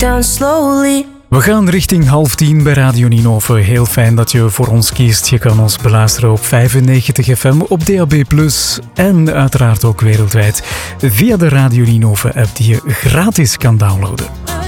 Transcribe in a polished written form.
down slowly. We gaan richting 9:30 bij Radio Ninove. Heel fijn dat je voor ons kiest. Je kan ons beluisteren op 95 FM, op DAB+, en uiteraard ook wereldwijd via de Radio Ninove app die je gratis kan downloaden.